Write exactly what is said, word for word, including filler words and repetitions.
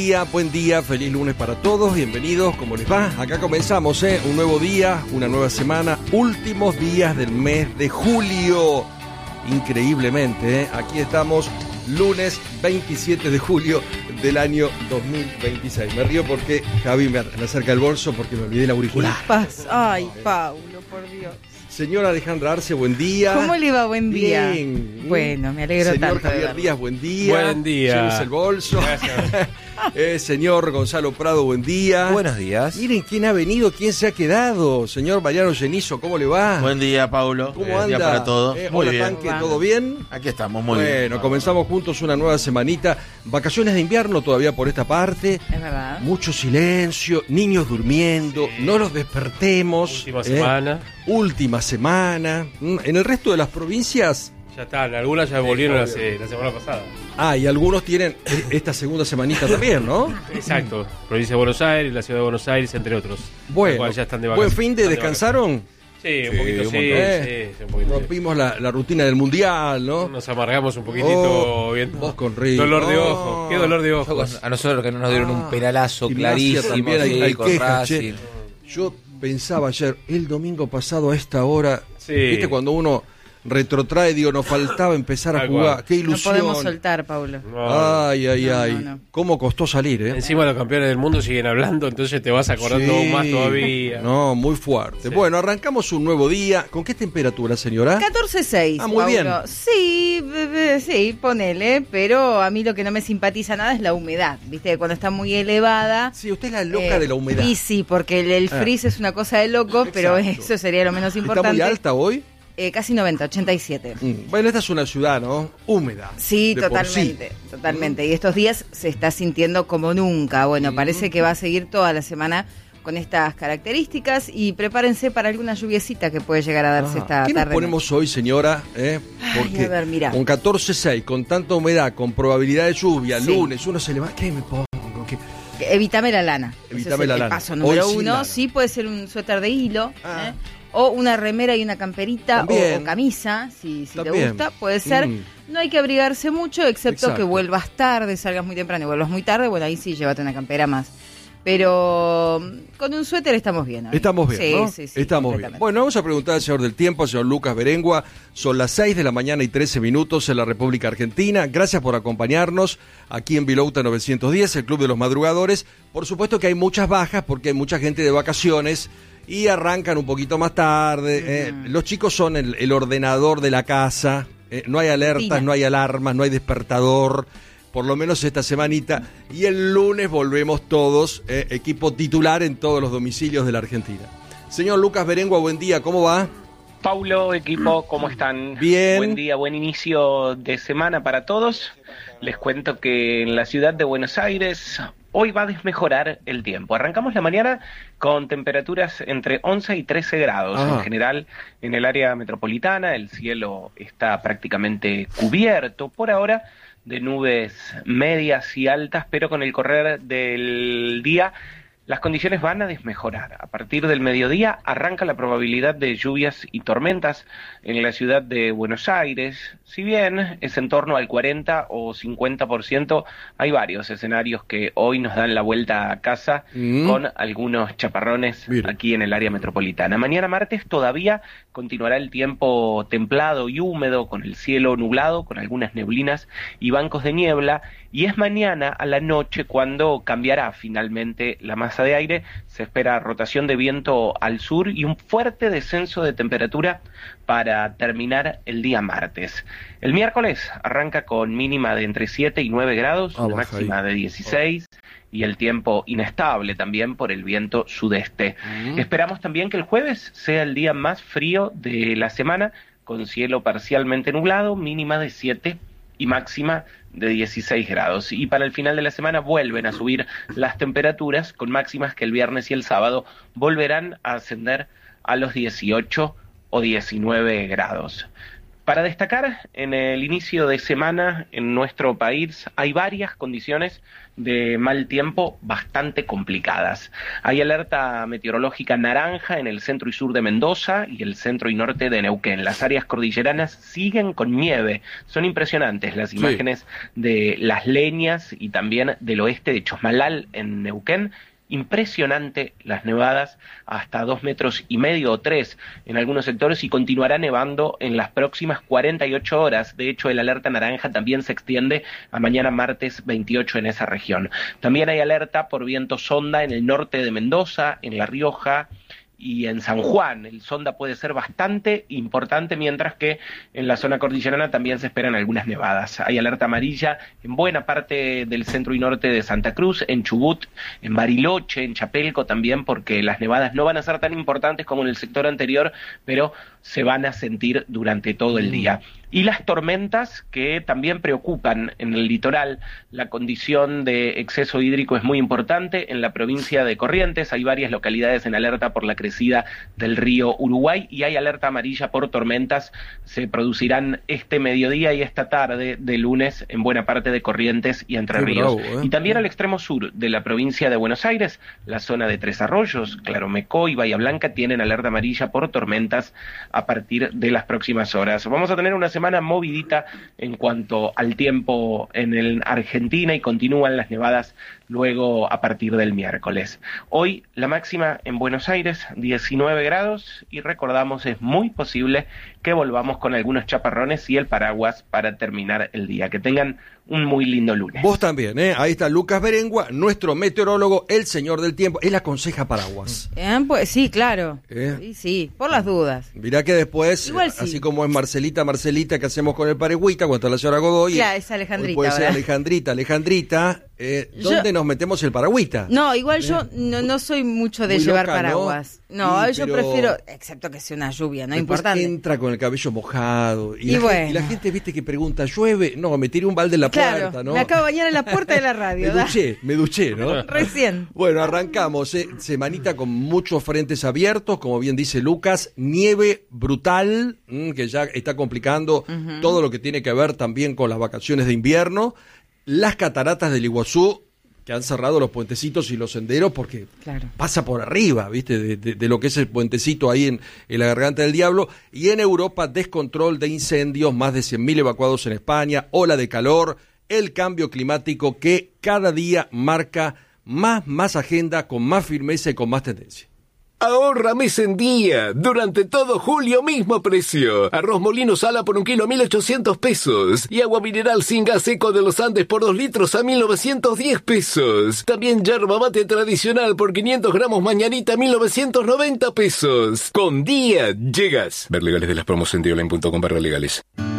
Día, buen día, feliz lunes para todos, bienvenidos, ¿cómo les va? Acá comenzamos, ¿eh? Un nuevo día, una nueva semana, últimos días del mes de julio. Increíblemente, ¿eh? Aquí estamos, lunes veintisiete de julio del año dos mil veintiséis. Me río porque Javi me acerca el bolso porque me olvidé el auricular. ¿Qué pasa? Ay, Paulo, por Dios. Señora Alejandra Arce, buen día. ¿Cómo le va? Buen día. Bien. Bueno, me alegro señor tanto. Señor Javier Díaz, buen día. Buen día. Llévese el bolso. Gracias. eh, señor Gonzalo Prado, buen día. Buenos días. Miren quién ha venido, quién se ha quedado. Señor Mariano Genizo, ¿cómo le va? Buen día, Paulo. ¿Cómo Buen anda? día para todos. Eh, muy hola, bien. Tanque, ¿todo bien? Aquí estamos, muy bueno, bien. Bueno, comenzamos juntos una nueva semanita. Vacaciones de invierno todavía por esta parte. Es verdad. Mucho silencio, niños durmiendo, sí. No los despertemos. Última eh, semana. Última semana. En el resto de las provincias... Ya están, algunas ya volvieron la, la semana pasada. Ah, y algunos tienen esta segunda semanita también, ¿no? Exacto. Provincia de Buenos Aires, la ciudad de Buenos Aires, entre otros. Bueno, ya están de ¿buen fin de descansaron? Sí, un poquito, sí, sí, eh, sí, un poquito. Rompimos la, la rutina del mundial, ¿no? Nos amargamos un poquitito oh, viendo. Vos con Rico. Dolor de oh. ojos, qué dolor de ojos. A nosotros que no nos dieron ah, un penalazo clarísimo. También hay, sí, hay con quejas, Racing. che. Yo pensaba ayer, el domingo pasado a esta hora, sí. ¿Viste cuando uno retrotrae? Digo, nos faltaba empezar a jugar. Igual. Qué ilusión. No podemos soltar, Paulo. No. Ay, ay, no, ay. No, no. ¿Cómo costó salir, eh? Encima los campeones del mundo siguen hablando, entonces te vas acordando sí. más todavía. No, muy fuerte. Sí. Bueno, arrancamos un nuevo día. ¿Con qué temperatura, señora? catorce seis. Ah, muy Paulo. bien. Sí, bebé, sí, ponele, pero a mí lo que no me simpatiza nada es la humedad, ¿viste? Cuando está muy elevada. Sí, usted es la loca eh, de la humedad. Y sí, porque el, el frizz ah. es una cosa de loco, pero exacto. eso sería lo menos importante. ¿Está muy alta hoy? Eh, casi noventa, ochenta y siete. Mm. Bueno, esta es una ciudad, ¿no? Húmeda. Sí, totalmente, sí. totalmente. Y estos días se está sintiendo como nunca. Bueno, mm. parece que va a seguir toda la semana con estas características y prepárense para alguna lluviecita que puede llegar a darse ah. esta ¿Qué tarde. ¿Qué nos ponemos hoy, señora? ¿Eh? Porque Ay, a ver, mira. Con catorce seis, con tanta humedad, con probabilidad de lluvia, sí. lunes, uno se levanta... ¿Qué me pongo? ¿Qué? Evítame la lana. Evítame Ese es la el, lana. El paso número hoy uno. Sí, puede ser un suéter de hilo. Ah. ¿eh? O una remera y una camperita o, o camisa, si, si te gusta, puede ser. Mm. No hay que abrigarse mucho, excepto Exacto. que vuelvas tarde, salgas muy temprano y vuelvas muy tarde, bueno, ahí sí, llévate una campera más. Pero con un suéter estamos bien. ¿eh? Estamos bien, sí, ¿no? Sí, sí, estamos bien. Bueno, vamos a preguntar al señor del tiempo, al señor Lucas Berengua. Son las seis de la mañana y trece minutos en la República Argentina. Gracias por acompañarnos aquí en Vilouta novecientos diez, el Club de los Madrugadores. Por supuesto que hay muchas bajas porque hay mucha gente de vacaciones y arrancan un poquito más tarde. Eh, mm. Los chicos son el, el ordenador de la casa. Eh, no hay alertas, Tina. no hay alarmas, no hay despertador. Por lo menos esta semanita. Y el lunes volvemos todos, eh, equipo titular en todos los domicilios de la Argentina. Señor Lucas Berengua, buen día, ¿cómo va? Paulo, equipo, ¿cómo están? Bien. Buen día, buen inicio de semana para todos. Les cuento que en la ciudad de Buenos Aires hoy va a desmejorar el tiempo. Arrancamos la mañana con temperaturas entre once y trece grados. Ah. En general, en el área metropolitana, el cielo está prácticamente cubierto por ahora de nubes medias y altas, pero con el correr del día las condiciones van a desmejorar. A partir del mediodía arranca la probabilidad de lluvias y tormentas en la ciudad de Buenos Aires. Si bien es en torno al cuarenta o cincuenta por ciento, hay varios escenarios que hoy nos dan la vuelta a casa mm. con algunos chaparrones Bien. aquí en el área metropolitana. Mañana martes todavía continuará el tiempo templado y húmedo, con el cielo nublado, con algunas neblinas y bancos de niebla, y es mañana a la noche cuando cambiará finalmente la masa de aire. Se espera rotación de viento al sur y un fuerte descenso de temperatura para terminar el día martes. El miércoles arranca con mínima de entre siete y nueve grados, oh, máxima ahí. de dieciséis, oh. y el tiempo inestable también por el viento sudeste. Mm. Esperamos también que el jueves sea el día más frío de la semana, con cielo parcialmente nublado, mínima de siete y máxima de dieciséis grados. Y para el final de la semana vuelven a subir las temperaturas, con máximas que el viernes y el sábado volverán a ascender a los dieciocho o diecinueve grados. Para destacar, en el inicio de semana en nuestro país hay varias condiciones de mal tiempo bastante complicadas. Hay alerta meteorológica naranja en el centro y sur de Mendoza y el centro y norte de Neuquén. Las áreas cordilleranas siguen con nieve. Son impresionantes las imágenes sí. de Las Leñas y también del oeste de Chosmalal en Neuquén. Impresionante las nevadas, hasta dos metros y medio o tres en algunos sectores, y continuará nevando en las próximas cuarenta y ocho horas. De hecho, el alerta naranja también se extiende a mañana martes veintiocho en esa región. También hay alerta por viento sonda en el norte de Mendoza, en La Rioja y en San Juan. El sonda puede ser bastante importante, mientras que en la zona cordillerana también se esperan algunas nevadas. Hay alerta amarilla en buena parte del centro y norte de Santa Cruz, en Chubut, en Bariloche, en Chapelco también, porque las nevadas no van a ser tan importantes como en el sector anterior, pero se van a sentir durante todo el día. Y las tormentas, que también preocupan en el litoral. La condición de exceso hídrico es muy importante en la provincia de Corrientes. Hay varias localidades en alerta por la crecida del río Uruguay y hay alerta amarilla por tormentas. Se producirán este mediodía y esta tarde de lunes en buena parte de Corrientes y Entre Ríos. Bravo, ¿eh? Y también al extremo sur de la provincia de Buenos Aires, la zona de Tres Arroyos, Claromecó y Bahía Blanca tienen alerta amarilla por tormentas a partir de las próximas horas. Vamos a tener una semana semana movidita en cuanto al tiempo en el Argentina, y continúan las nevadas luego a partir del miércoles. Hoy la máxima en Buenos Aires, diecinueve grados, y recordamos, es muy posible que volvamos con algunos chaparrones y el paraguas para terminar el día. Que tengan un muy lindo lunes. Vos también, ¿eh? Ahí está Lucas Berengua, nuestro meteorólogo, el señor del tiempo. Él aconseja paraguas. Eh, pues sí, claro. ¿Eh? Sí, sí, por las dudas. Mirá que después, Igual sí. así como es Marcelita, Marcelita, que hacemos con el paragüita, cuando está la señora Godoy. Ya, es Alejandrita. Puede ser ¿verdad? Alejandrita, Alejandrita. Eh, ¿Dónde yo, nos metemos el paragüita? No, igual yo no, no soy mucho de Muy llevar loca, paraguas. No, sí, yo pero... prefiero, excepto que sea una lluvia, ¿no? Importante. Entra con el cabello mojado. Y, y, la, bueno. gente, y la gente, viste, que pregunta, ¿llueve? No, me tiré un balde en la claro, puerta, ¿no? Me acabo de bañar en la puerta de la radio. me duché, me duché, ¿no? Recién. Bueno, arrancamos. Eh, semanita con muchos frentes abiertos, como bien dice Lucas. Nieve brutal, mmm, que ya está complicando uh-huh. todo lo que tiene que ver también con las vacaciones de invierno. Las cataratas del Iguazú, que han cerrado los puentecitos y los senderos porque claro. pasa por arriba, ¿viste? De, de, de lo que es el puentecito ahí en, en la Garganta del Diablo. Y en Europa, descontrol de incendios, más de cien mil evacuados en España, ola de calor, el cambio climático que cada día marca más, más agenda, con más firmeza y con más tendencia. Ahorra mes en día. Durante todo julio, mismo precio. Arroz molino sala por un kilo a mil ochocientos pesos. Y agua mineral sin gas seco de los Andes por dos litros a mil novecientos diez pesos. También yerba mate tradicional por quinientos gramos mañanita a mil novecientos noventa pesos. Con día llegas. Ver legales de las promos en dioline punto com barra legales.